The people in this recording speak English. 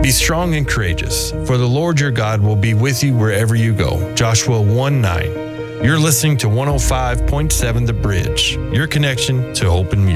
Be strong and courageous, for the Lord your God will be with you wherever you go. Joshua 1:9. You're listening to 105.7 The Bridge, your connection to hope and music.